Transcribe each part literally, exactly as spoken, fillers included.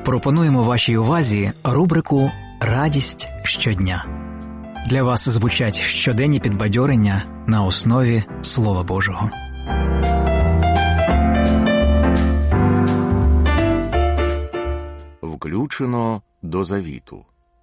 Пропонуємо вашій увазі рубрику «Радість щодня». Для вас звучать щоденні підбадьорення на основі Слова Божого. Включено до завіту.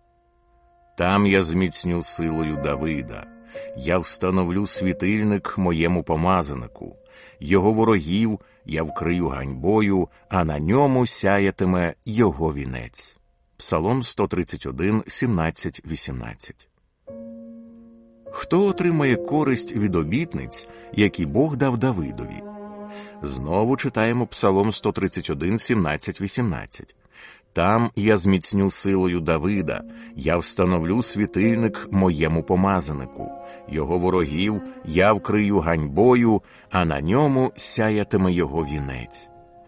Там я зміцню силою Давида, я встановлю світильник моєму помазанику, його ворогів я вкрию ганьбою, а на ньому сяятиме його вінець. Псалом сто тридцять один, сімнадцять вісімнадцять. Хто отримає користь від обітниць, які Бог дав Давидові? Знову читаємо Псалом сто тридцять один, сімнадцять вісімнадцять. Там я зміцню силою Давида, я встановлю світильник моєму помазанику, його ворогів я вкрию ганьбою, а на ньому сяятиме його вінець.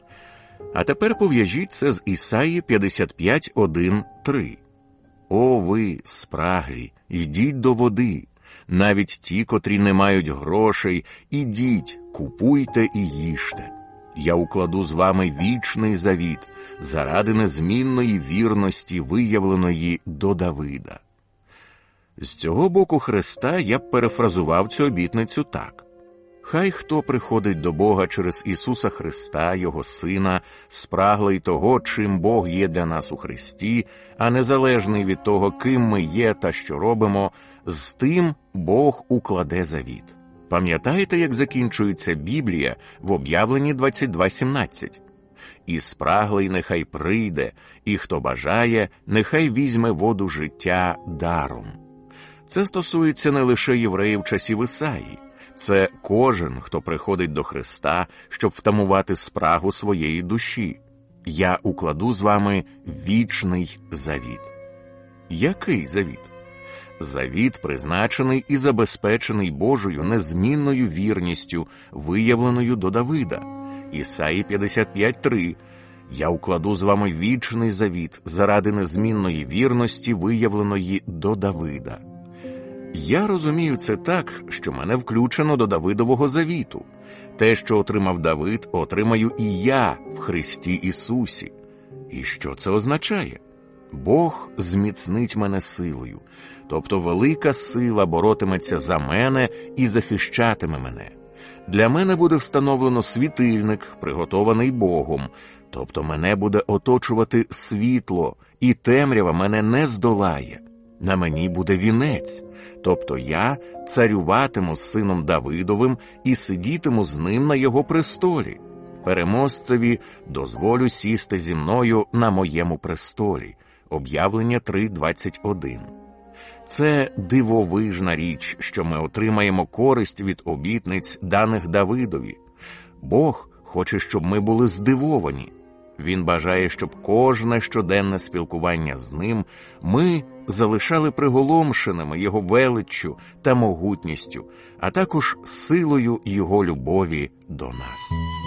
А тепер пов'яжіть це з Ісаї п'ятдесят п'ять, один, три. «О ви, спраглі, йдіть до води, навіть ті, котрі не мають грошей, ідіть, купуйте і їжте. Я укладу з вами вічний завіт, заради незмінної вірності, виявленої до Давида». З цього боку хреста я б перефразував цю обітницю так. Хай хто приходить до Бога через Ісуса Христа, Його Сина, спраглий того, чим Бог є для нас у Христі, а незалежний від того, ким ми є та що робимо, з тим Бог укладе завіт. Пам'ятаєте, як закінчується Біблія в Об'явленні двадцять два сімнадцять? «І спраглий нехай прийде, і хто бажає, нехай візьме воду життя даром». Це стосується не лише євреїв часів Ісаї. Це кожен, хто приходить до Христа, щоб втамувати спрагу своєї душі. Я укладу з вами вічний завіт. Який завіт? Завіт, призначений і забезпечений Божою незмінною вірністю, виявленою до Давида. Ісаї п'ятдесят п'ять, три. «Я укладу з вами вічний завіт заради незмінної вірності, виявленої до Давида». Я розумію це так, що мене включено до Давидового завіту. Те, що отримав Давид, отримаю і я в Христі Ісусі. І що це означає? Бог зміцнить мене силою, тобто велика сила боротиметься за мене і захищатиме мене. Для мене буде встановлено світильник, приготований Богом, тобто мене буде оточувати світло, і темрява мене не здолає. На мені буде вінець, тобто я царюватиму з сином Давидовим і сидітиму з ним на його престолі. Переможцеві дозволю сісти зі мною на моєму престолі. Об'явлення три, двадцять один. Це дивовижна річ, що ми отримаємо користь від обітниць, даних Давидові. Бог хоче, щоб ми були здивовані. Він бажає, щоб кожне щоденне спілкування з ним ми залишали приголомшеними його величчю та могутністю, а також силою його любові до нас.